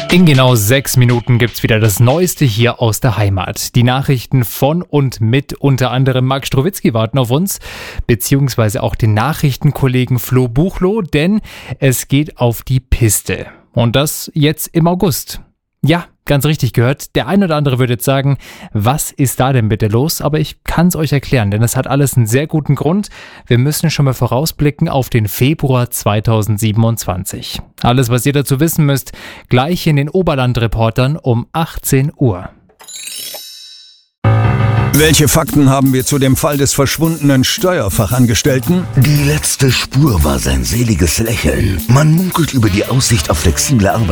In genau 6 Minuten gibt's wieder das Neueste hier aus der Heimat. Die Nachrichten von und mit unter anderem Marc Strowitzki warten auf uns, beziehungsweise auch den Nachrichtenkollegen Flo Buchloh, denn es geht auf die Piste. Und das jetzt im August. Ja, ganz richtig gehört. Der ein oder andere würde jetzt sagen, was ist da denn bitte los? Aber ich kann es euch erklären, denn es hat alles einen sehr guten Grund. Wir müssen schon mal vorausblicken auf den Februar 2027. Alles, was ihr dazu wissen müsst, gleich in den Oberland-Reportern um 18 Uhr. Welche Fakten haben wir zu dem Fall des verschwundenen Steuerfachangestellten? Die letzte Spur war sein seliges Lächeln. Man munkelt über die Aussicht auf flexible Arbeit.